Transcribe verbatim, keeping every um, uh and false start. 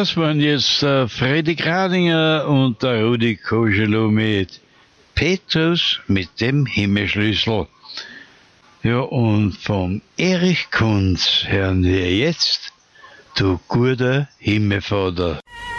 Das waren jetzt äh, Freddy Gradinger und der Rudi Koschelow mit Petrus mit dem Himmelschlüssel. Ja, und vom Erich Kunz hören wir jetzt Du guter Himmelvater.